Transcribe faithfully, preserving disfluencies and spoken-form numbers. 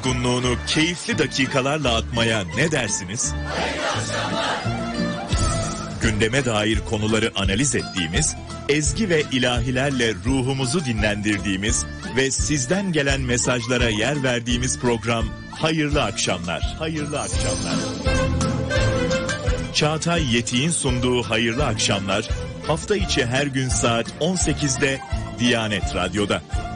yorgunluğunu keyifli dakikalarla atmaya ne dersiniz? Gündeme dair konuları analiz ettiğimiz, ezgi ve ilahilerle ruhumuzu dinlendirdiğimiz ve sizden gelen mesajlara yer verdiğimiz program Hayırlı Akşamlar. Hayırlı Akşamlar. Çağatay Yetik'in sunduğu Hayırlı Akşamlar hafta içi her gün saat on sekizde Diyanet Radyo'da.